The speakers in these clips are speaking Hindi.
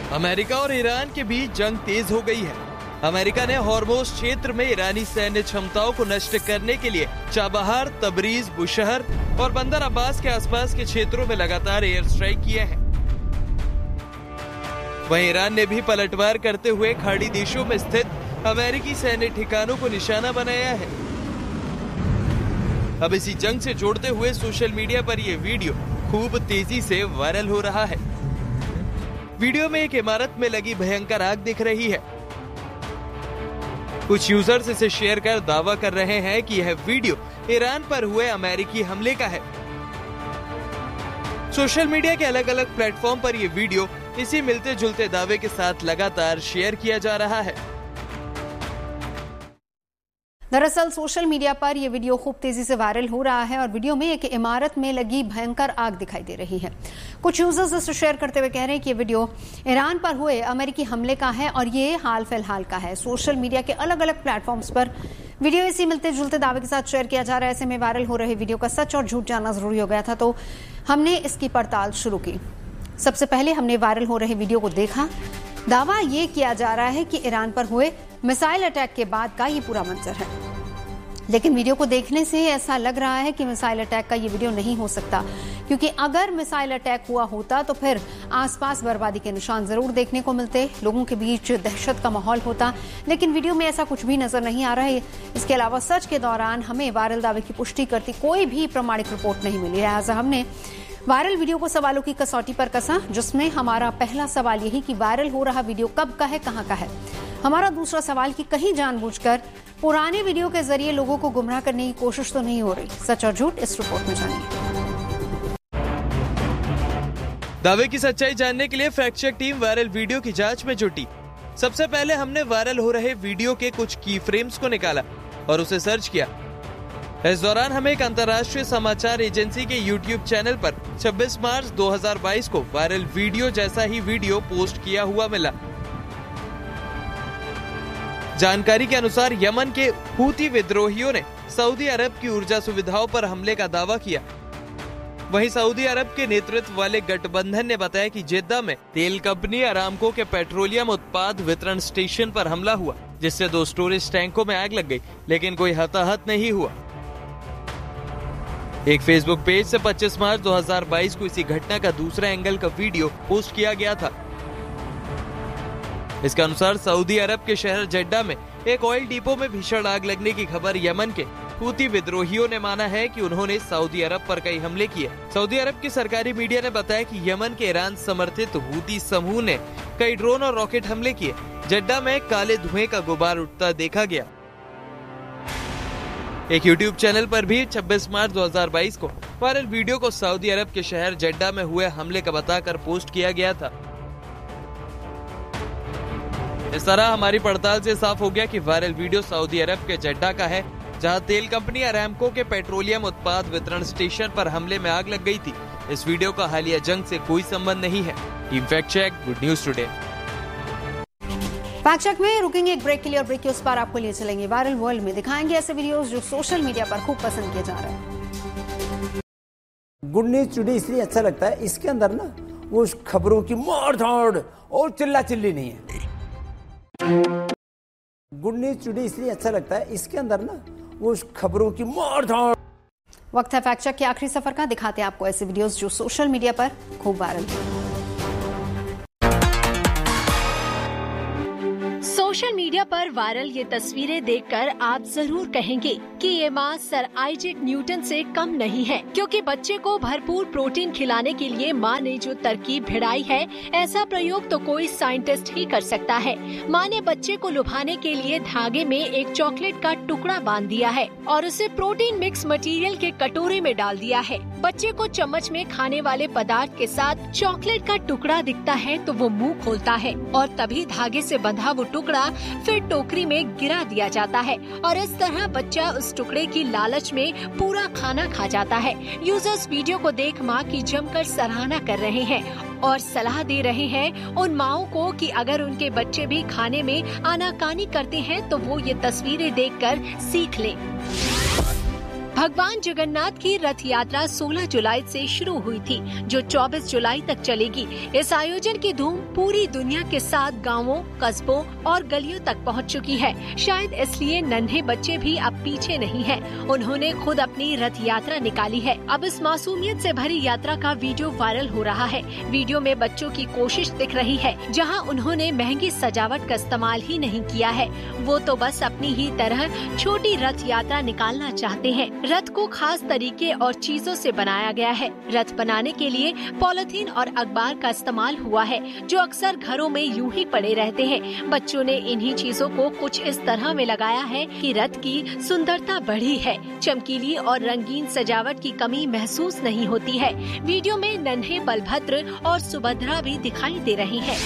अमेरिका और ईरान के बीच जंग तेज हो गई है। अमेरिका ने हॉर्मोज क्षेत्र में ईरानी सैन्य क्षमताओं को नष्ट करने के लिए चाबहार, तबरीज, बुशहर और बंदर अब्बास के आसपास के क्षेत्रों में लगातार एयर स्ट्राइक किए हैं। वहीं ईरान ने भी पलटवार करते हुए खाड़ी देशों में स्थित अमेरिकी सैन्य ठिकानों को निशाना बनाया है। अब इसी जंग से जोड़ते हुए सोशल मीडिया पर यह वीडियो खूब तेजी से वायरल हो रहा है। वीडियो में एक इमारत में लगी भयंकर आग दिख रही है। कुछ यूजर्स इसे शेयर कर दावा कर रहे हैं कि यह वीडियो ईरान पर हुए अमेरिकी हमले का है। सोशल मीडिया के अलग अलग प्लेटफॉर्म पर यह वीडियो इसी मिलते जुलते दावे के साथ लगातार शेयर किया जा रहा है। दरअसल सोशल मीडिया पर यह वीडियो खूब तेजी से वायरल हो रहा है और वीडियो में एक इमारत में लगी भयंकर आग दिखाई दे रही है। कुछ यूजर्स इसे शेयर करते हुए कह रहे हैं कि यह वीडियो ईरान पर हुए अमेरिकी हमले का है और ये हाल फिलहाल का है। सोशल मीडिया के अलग अलग प्लेटफॉर्म्स पर वीडियो इसी मिलते जुलते दावे के साथ शेयर किया जा रहा है। ऐसे में वायरल हो रहे वीडियो का सच और झूठ जानना जरूरी हो गया था, तो हमने इसकी पड़ताल शुरू की। सबसे पहले हमने वायरल हो रहे वीडियो को देखा। दावा ये किया जा रहा है कि ईरान पर हुए मिसाइल अटैक के बाद का ये पूरा मंजर है, लेकिन वीडियो को देखने से ऐसा लग रहा है कि मिसाइल अटैक का ये वीडियो नहीं हो सकता, क्योंकि अगर मिसाइल अटैक हुआ होता तो फिर आसपास बर्बादी के निशान जरूर देखने को मिलते, लोगों के बीच दहशत का माहौल होता, लेकिन वीडियो में ऐसा कुछ भी नजर नहीं आ रहा है। इसके अलावा सर्च के दौरान हमें वायरल दावे की पुष्टि करती कोई भी प्रमाणिक रिपोर्ट नहीं मिली। लिहाजा हमने वायरल वीडियो को सवालों की कसौटी पर कसा, जिसमें हमारा पहला सवाल यही कि वायरल हो रहा वीडियो कब का है, कहां का है। हमारा दूसरा सवाल कि कहीं जानबूझकर पुराने वीडियो के जरिए लोगों को गुमराह करने की कोशिश तो नहीं हो रही। सच और झूठ इस रिपोर्ट में जानिए। दावे की सच्चाई जानने के लिए fact check team viral video की जांच में जुटी। सबसे पहले हमने वायरल हो रहे वीडियो के कुछ की फ्रेम्स को निकाला और उसे सर्च किया। इस दौरान हमें एक अंतर्राष्ट्रीय समाचार एजेंसी के YouTube चैनल पर 26 मार्च 2022 को वायरल वीडियो जैसा ही वीडियो पोस्ट किया हुआ मिला। जानकारी के अनुसार यमन के हूती विद्रोहियों ने सऊदी अरब की ऊर्जा सुविधाओं पर हमले का दावा किया। वहीं सऊदी अरब के नेतृत्व वाले गठबंधन ने बताया कि जेद्दा में तेल कंपनी अरामको के पेट्रोलियम उत्पाद वितरण स्टेशन पर हमला हुआ, जिससे 2 स्टोरेज टैंकों में आग लग गई, लेकिन कोई हताहत नहीं हुआ। एक फेसबुक पेज से 25 मार्च 2022 को इसी घटना का दूसरा एंगल का वीडियो पोस्ट किया गया था। इसके अनुसार सऊदी अरब के शहर जेड्डा में एक ऑयल डिपो में भीषण आग लगने की खबर यमन के हूती विद्रोहियों ने माना है कि उन्होंने सऊदी अरब पर कई हमले किए। सऊदी अरब की सरकारी मीडिया ने बताया कि यमन के ईरान समर्थित हूती समूह ने कई ड्रोन और रॉकेट हमले किए। जेड्डा में काले धुएं का गुबार उठता देखा गया। एक YouTube चैनल पर भी 26 मार्च 2022 को वायरल वीडियो को सऊदी अरब के शहर जेड्डा में हुए हमले का बताकर पोस्ट किया गया था। इस तरह हमारी पड़ताल से साफ हो गया कि वायरल वीडियो सऊदी अरब के जेड्डा का है, जहां तेल कंपनी अरामको के पेट्रोलियम उत्पाद वितरण स्टेशन पर हमले में आग लग गई थी। इस वीडियो का हालिया जंग से कोई संबंध नहीं है। Team fact check, good news today. Fact check में रुकेंगे एक ब्रेक के लिए और ब्रेक के उस पार आपको ले चलेंगे वायरल वर्ल्ड में। दिखाएंगे ऐसे वीडियोस जो सोशल मीडिया पर खूब पसंद किए जा रहे हैं। गुड न्यूज टुडे इसलिए अच्छा लगता है, इसके अंदर ना वो खबरों की मार धाड़ और चिल्ला चिल्ली नहीं है। गुड न्यूज टुडे इसलिए अच्छा लगता है, इसके अंदर ना वो खबरों की मार धाड़। वक्त है फैक्ट चेक के आखिरी सफर का। दिखाते हैं आपको ऐसे वीडियोस जो सोशल मीडिया पर खूब वायरल हैं। सोशल मीडिया पर वायरल ये तस्वीरें देखकर आप जरूर कहेंगे कि ये माँ सर आइजैक न्यूटन से कम नहीं है, क्योंकि बच्चे को भरपूर प्रोटीन खिलाने के लिए माँ ने जो तरकीब भिड़ाई है, ऐसा प्रयोग तो कोई साइंटिस्ट ही कर सकता है। माँ ने बच्चे को लुभाने के लिए धागे में एक चॉकलेट का टुकड़ा बांध दिया है और उसे प्रोटीन मिक्स मटेरियल के कटोरे में डाल दिया है। बच्चे को चम्मच में खाने वाले पदार्थ के साथ चॉकलेट का टुकड़ा दिखता है तो वो मुंह खोलता है और तभी धागे से बंधा वो टुकड़ा फिर टोकरी में गिरा दिया जाता है और इस तरह बच्चा उस टुकड़े की लालच में पूरा खाना खा जाता है। यूजर्स वीडियो को देख माँ की जमकर सराहना कर रहे हैं और सलाह दे रहे हैं उन माओं को कि अगर उनके बच्चे भी खाने में आनाकानी करते हैं तो वो ये तस्वीरें देखकर सीख लें। भगवान जगन्नाथ की रथ यात्रा 16 जुलाई से शुरू हुई थी, जो 24 जुलाई तक चलेगी। इस आयोजन की धूम पूरी दुनिया के 7 गांवों, कस्बों और गलियों तक पहुंच चुकी है। शायद इसलिए नन्हे बच्चे भी अब पीछे नहीं हैं। उन्होंने खुद अपनी रथ यात्रा निकाली है। अब इस मासूमियत से भरी यात्रा का वीडियो वायरल हो रहा है। वीडियो में बच्चों की कोशिश दिख रही है, जहां उन्होंने महंगी सजावट का इस्तेमाल ही नहीं किया है। वो तो बस अपनी ही तरह छोटी रथ यात्रा निकालना चाहते हैं। रथ को खास तरीके और चीजों से बनाया गया है। रथ बनाने के लिए पॉलिथीन और अखबार का इस्तेमाल हुआ है, जो अक्सर घरों में यूं ही पड़े रहते हैं। बच्चों ने इन्हीं चीजों को कुछ इस तरह में लगाया है कि रथ की सुंदरता बढ़ी है। चमकीली और रंगीन सजावट की कमी महसूस नहीं होती है। वीडियो में नन्हे बलभद्र और सुभद्रा भी दिखाई दे रही हैं।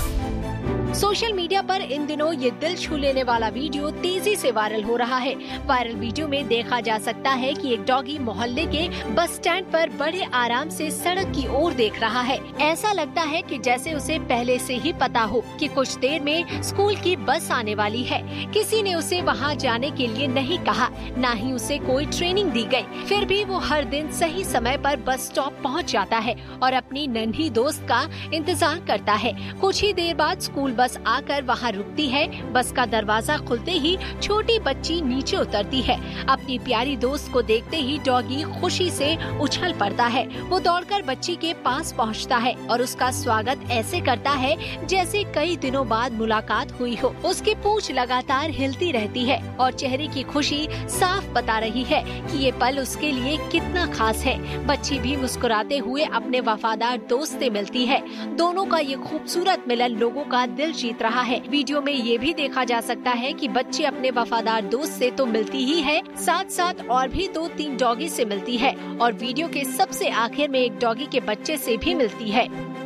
सोशल मीडिया पर इन दिनों ये दिल छू लेने वाला वीडियो तेजी से वायरल हो रहा है। वायरल वीडियो में देखा जा सकता है कि एक डॉगी मोहल्ले के बस स्टैंड पर बड़े आराम से सड़क की ओर देख रहा है। ऐसा लगता है कि जैसे उसे पहले से ही पता हो कि कुछ देर में स्कूल की बस आने वाली है। किसी ने उसे वहाँ जाने के लिए नहीं कहा, न ही उसे कोई ट्रेनिंग दी गई। फिर भी वो हर दिन सही समय पर बस स्टॉप पहुँच जाता है और अपनी नन्ही दोस्त का इंतजार करता है। कुछ ही देर बाद स्कूल बस आकर वहाँ रुकती है। बस का दरवाजा खुलते ही छोटी बच्ची नीचे उतरती है। अपनी प्यारी दोस्त को देखते ही डॉगी खुशी से उछल पड़ता है। वो दौड़कर बच्ची के पास पहुँचता है और उसका स्वागत ऐसे करता है जैसे कई दिनों बाद मुलाकात हुई हो। उसकी पूंछ लगातार हिलती रहती है और चेहरे की खुशी साफ बता रही है कि ये पल उसके लिए कितना खास है। बच्ची भी मुस्कुराते हुए अपने वफादार दोस्त से मिलती है। दोनों का ये खूबसूरत मिलन लोगों का दिल जीत रहा है। वीडियो में ये भी देखा जा सकता है कि बच्ची अपने वफादार दोस्त से तो मिलती ही है, साथ साथ और भी 2-3 डॉगी से मिलती है और वीडियो के सबसे आखिर में एक डॉगी के बच्चे से भी मिलती है।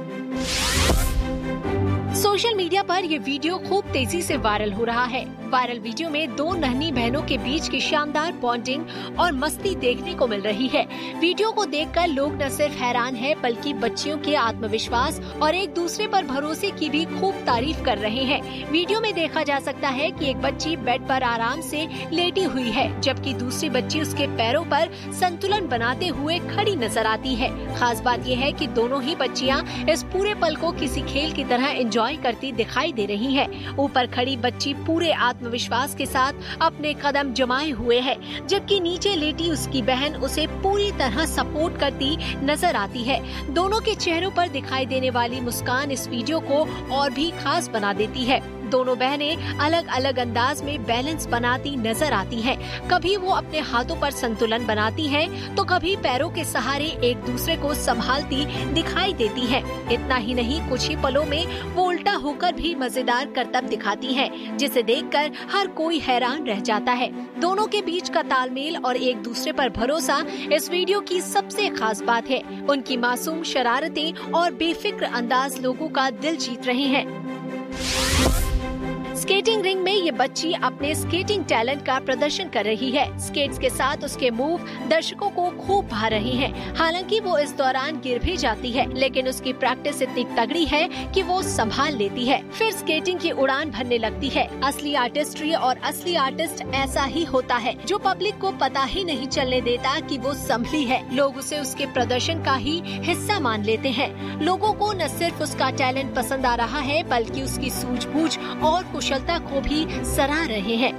सोशल मीडिया पर ये वीडियो खूब तेजी से वायरल हो रहा है। वायरल वीडियो में 2 नन्ही बहनों के बीच की शानदार बॉन्डिंग और मस्ती देखने को मिल रही है। वीडियो को देखकर लोग न सिर्फ हैरान हैं, बल्कि बच्चियों के आत्मविश्वास और एक दूसरे पर भरोसे की भी खूब तारीफ कर रहे हैं। वीडियो में देखा जा सकता है कि एक बच्ची बेड पर आराम से लेटी हुई है, जबकि दूसरी बच्ची उसके पैरों पर संतुलन बनाते हुए खड़ी नजर आती है। खास बात यह है कि दोनों ही बच्चियां इस पूरे पल को किसी खेल की तरह एंजॉय करती दिखाई दे रही है। ऊपर खड़ी बच्ची पूरे आत्मविश्वास के साथ अपने कदम जमाए हुए है, जबकि नीचे लेटी उसकी बहन उसे पूरी तरह सपोर्ट करती नजर आती है। दोनों के चेहरों पर दिखाई देने वाली मुस्कान इस वीडियो को और भी खास बना देती है। दोनों बहनें अलग अलग अंदाज में बैलेंस बनाती नजर आती हैं। कभी वो अपने हाथों पर संतुलन बनाती हैं, तो कभी पैरों के सहारे एक दूसरे को संभालती दिखाई देती हैं। इतना ही नहीं, कुछ ही पलों में वो उल्टा होकर भी मजेदार करतब दिखाती हैं, जिसे देखकर हर कोई हैरान रह जाता है। दोनों के बीच का तालमेल और एक दूसरे पर भरोसा इस वीडियो की सबसे खास बात है। उनकी मासूम शरारतें और बेफिक्र अंदाज लोगों का दिल जीत रहे हैं। स्केटिंग रिंग में ये बच्ची अपने स्केटिंग टैलेंट का प्रदर्शन कर रही है। स्केट्स के साथ उसके मूव दर्शकों को खूब भा रहे हैं। हालांकि वो इस दौरान गिर भी जाती है, लेकिन उसकी प्रैक्टिस इतनी तगड़ी है कि वो संभाल लेती है, फिर स्केटिंग की उड़ान भरने लगती है। असली आर्टिस्ट्री और असली आर्टिस्ट ऐसा ही होता है, जो पब्लिक को पता ही नहीं चलने देता कि वो संभली है। लोग उसे उसके प्रदर्शन का ही हिस्सा मान लेते हैं। लोगों को न सिर्फ उसका टैलेंट पसंद आ रहा है, बल्कि उसकी सूझबूझ और कुशलता को भी सराह रहे हैं।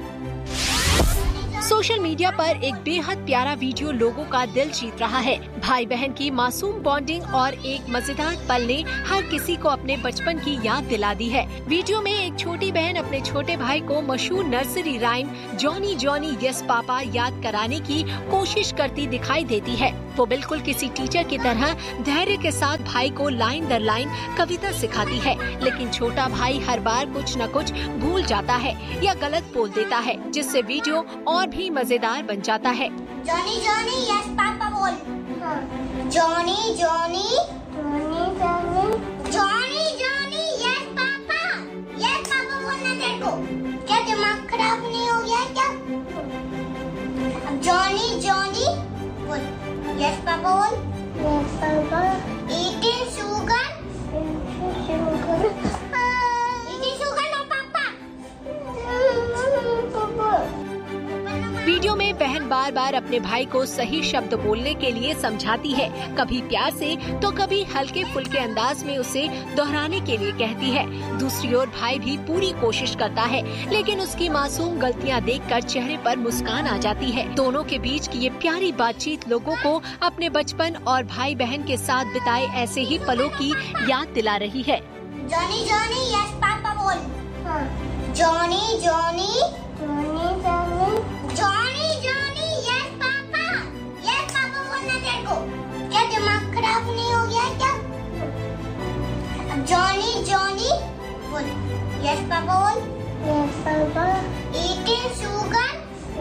सोशल मीडिया पर एक बेहद प्यारा वीडियो लोगों का दिल जीत रहा है। भाई बहन की मासूम बॉन्डिंग और एक मजेदार पल ने हर किसी को अपने बचपन की याद दिला दी है। वीडियो में एक छोटी बहन अपने छोटे भाई को मशहूर nursery rhyme Johnny Johnny yes papa याद कराने की कोशिश करती दिखाई देती है। वो बिल्कुल किसी टीचर की तरह धैर्य के साथ भाई को लाइन दर लाइन कविता सिखाती है, लेकिन छोटा भाई हर बार कुछ न कुछ भूल जाता है या गलत बोल देता है, जिससे वीडियो और भी मजेदार बन जाता है। जॉनी जॉनी यस पापा बोल। Johnny Johnny Johnny Johnny yes papa बोलना तेरे को। क्या दिमाग खराब नहीं हो गया क्या? अब जॉनी जॉनी बोल। यस पापा बोल। Yes papa. Eating sugar. Eating sugar no पापा। वीडियो में बहन बार बार अपने भाई को सही शब्द बोलने के लिए समझाती है, कभी प्यार से तो कभी हल्के फुल्के अंदाज में उसे दोहराने के लिए कहती है। दूसरी ओर भाई भी पूरी कोशिश करता है, लेकिन उसकी मासूम गलतियां देखकर चेहरे पर मुस्कान आ जाती है। दोनों के बीच की ये प्यारी बातचीत लोगों को अपने बचपन और भाई बहन के साथ बिताए ऐसे ही पलों की याद दिला रही है। जॉनी जॉनी यस पापा बोल। Johnny Johnny Johnny Johnny yes papa बोलना तेरे को। क्या दिमाग खराब नहीं हो गया क्या? जॉनी जॉनी बोल। यस पापा बोल। Yes papa. Eating sugar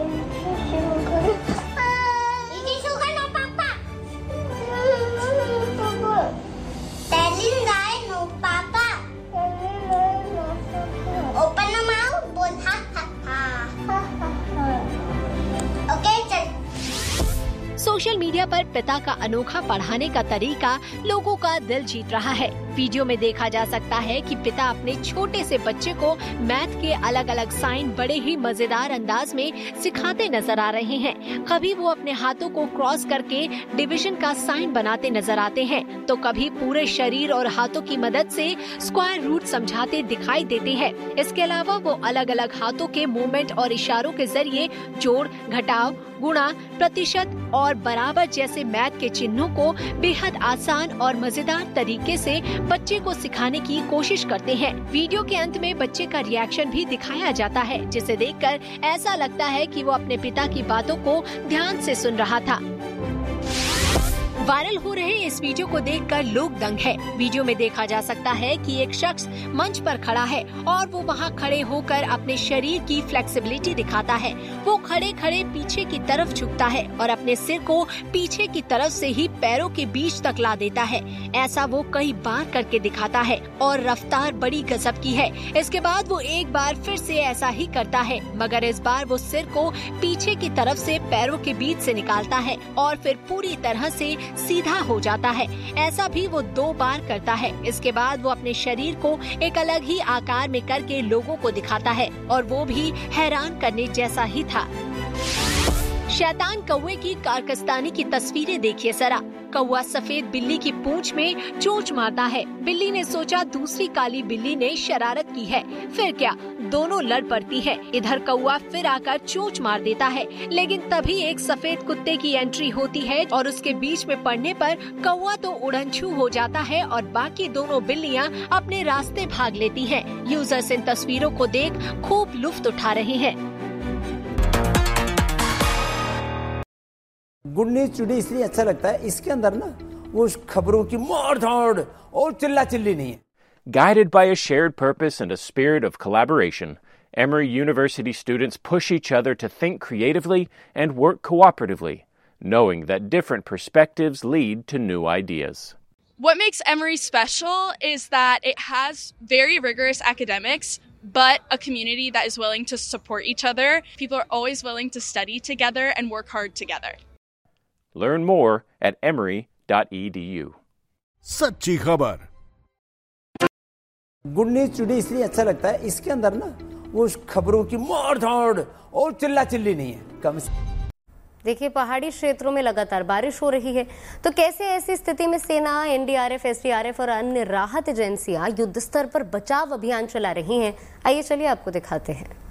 no papa. Telling lie no papa. Open the mouth, both ha ha ha. Okay, चल। सोशल मीडिया पर पिता का अनोखा पढ़ाने का तरीका लोगों का दिल जीत रहा है। वीडियो में देखा जा सकता है कि पिता अपने छोटे से बच्चे को मैथ के अलग अलग साइन बड़े ही मजेदार अंदाज में सिखाते नजर आ रहे हैं। कभी वो अपने हाथों को क्रॉस करके डिवीजन का साइन बनाते नजर आते हैं, तो कभी पूरे शरीर और हाथों की मदद से स्क्वायर रूट समझाते दिखाई देते हैं। इसके अलावा वो अलग अलग हाथों के मूवमेंट और इशारों के जरिए जोड़, घटाव, गुणा, प्रतिशत और बराबर जैसे मैथ के चिन्हों को बेहद आसान और मजेदार तरीके से बच्चे को सिखाने की कोशिश करते हैं। वीडियो के अंत में बच्चे का रिएक्शन भी दिखाया जाता है, जिसे देखकर ऐसा लगता है कि वो अपने पिता की बातों को ध्यान से सुन रहा था। वायरल हो रहे इस वीडियो को देखकर लोग दंग है। वीडियो में देखा जा सकता है कि एक शख्स मंच पर खड़ा है और वो वहाँ खड़े होकर अपने शरीर की फ्लेक्सिबिलिटी दिखाता है। वो खड़े खड़े पीछे की तरफ झुकता है और अपने सिर को पीछे की तरफ से ही पैरों के बीच तक ला देता है। ऐसा वो कई बार करके दिखाता है और रफ्तार बड़ी गजब की है। इसके बाद वो एक बार फिर से ऐसा ही करता है, मगर इस बार वो सिर को पीछे की तरफ से पैरों के बीच से निकालता है और फिर पूरी तरह से सीधा हो जाता है। ऐसा भी वो 2 बार करता है। इसके बाद वो अपने शरीर को एक अलग ही आकार में करके लोगों को दिखाता है और वो भी हैरान करने जैसा ही था। शैतान कौवे की कारकस्तानी की तस्वीरें देखिए जरा। कौवा सफेद बिल्ली की पूंछ में चोंच मारता है। बिल्ली ने सोचा दूसरी काली बिल्ली ने शरारत की है, फिर क्या, दोनों लड़ पड़ती है। इधर कौवा फिर आकर चोंच मार देता है, लेकिन तभी एक सफेद कुत्ते की एंट्री होती है और उसके बीच में पड़ने पर कौवा तो उड़नछू हो जाता है और बाकी दोनों बिल्लियां अपने रास्ते भाग लेती हैं। यूजर्स इन तस्वीरों को देख खूब लुत्फ उठा रहे हैं। गुड न्यूज टुडे इसलिए अच्छा लगता है, इसके अंदर ना वो खबरों की मार-धाड़ और चिल्ला चिल्ली नहीं है। Guided by a shared purpose and a spirit of collaboration, Emory University students push each other to think creatively and work cooperatively, knowing that different perspectives lead to new ideas. What makes Emory special is that it has very rigorous academics, but a community that is willing to support each other. People are always willing to study together and work hard together. Learn more at emory.edu. सच्ची खबर। गुड न्यूज टुडे इसलिए अच्छा लगता है, इसके अंदर ना वो खबरों की मार-धाड़ और चिल्ला चिल्ली नहीं है। कम से देखिए, पहाड़ी क्षेत्रों में लगातार बारिश हो रही है, तो कैसे ऐसी स्थिति में सेना, एनडीआरएफ, एसडीआरएफ और अन्य राहत एजेंसियां युद्ध स्तर पर बचाव अभियान चला रही हैं। आइए चलिए आपको दिखाते हैं।